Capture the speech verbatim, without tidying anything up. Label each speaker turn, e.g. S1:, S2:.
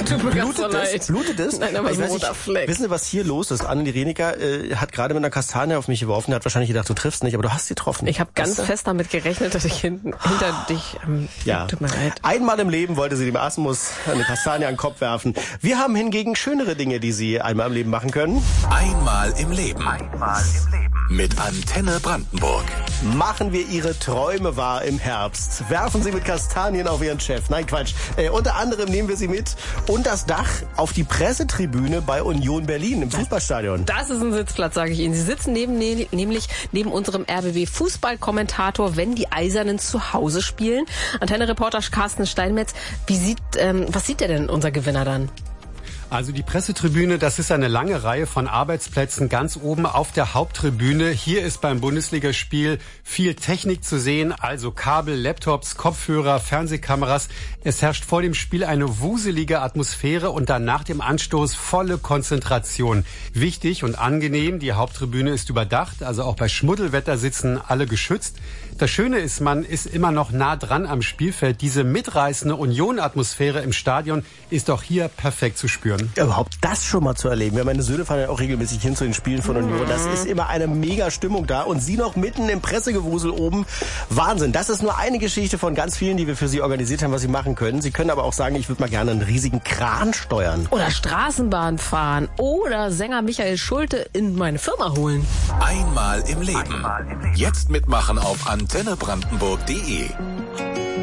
S1: Tut mir ganz so leid.
S2: Es? Blutet es?
S1: Nein, aber
S2: ich
S1: so ein
S2: weiß
S1: roter
S2: nicht,
S1: Fleck.
S2: Wissen Sie, was hier los ist? Anne Renika äh, hat gerade mit einer Kastanie auf mich geworfen. Er hat wahrscheinlich gedacht, du triffst nicht, aber du hast sie getroffen.
S1: Ich habe ganz fest damit gerechnet, dass ich hinten, hinter dich... Ähm,
S2: ja.
S1: Tut mir leid.
S2: Einmal im Leben wollte sie dem Asmus eine Kastanie an den Kopf werfen. Wir haben hingegen schönere Dinge, die Sie einmal im Leben machen können.
S3: Einmal im Leben. Einmal im Leben. Mit Antenne Brandenburg.
S2: Machen wir Ihre Träume wahr im Herbst. Werfen Sie mit Kastanien auf Ihren Chef. Nein, Quatsch. Äh, unter anderem nehmen wir Sie mit und das Dach auf die Pressetribüne bei Union Berlin im Fußballstadion.
S1: Das ist ein Sitzplatz, sage ich Ihnen. Sie sitzen neben, nämlich neben unserem R B W-Fußballkommentator, wenn die Eisernen zu Hause spielen. Antenne-Reporter Carsten Steinmetz, wie sieht, ähm, was sieht der denn, unser Gewinner dann?
S4: Also die Pressetribüne, das ist eine lange Reihe von Arbeitsplätzen ganz oben auf der Haupttribüne. Hier ist beim Bundesligaspiel viel Technik zu sehen, also Kabel, Laptops, Kopfhörer, Fernsehkameras. Es herrscht vor dem Spiel eine wuselige Atmosphäre und dann nach dem Anstoß volle Konzentration. Wichtig und angenehm, die Haupttribüne ist überdacht, also auch bei Schmuddelwetter sitzen alle geschützt. Das Schöne ist, man ist immer noch nah dran am Spielfeld. Diese mitreißende Union-Atmosphäre im Stadion ist auch hier perfekt zu spüren.
S2: Ja, überhaupt das schon mal zu erleben. Ja, meine Söhne fahren ja auch regelmäßig hin zu den Spielen von Union. Das ist immer eine mega Stimmung da. Und Sie noch mitten im Pressegewusel oben. Wahnsinn. Das ist nur eine Geschichte von ganz vielen, die wir für Sie organisiert haben, was Sie machen können. Sie können aber auch sagen, ich würde mal gerne einen riesigen Kran steuern.
S1: Oder Straßenbahn fahren. Oder Sänger Michael Schulte in meine Firma holen.
S3: Einmal im Leben. Einmal im Leben. Jetzt mitmachen auf antenne brandenburg punkt de.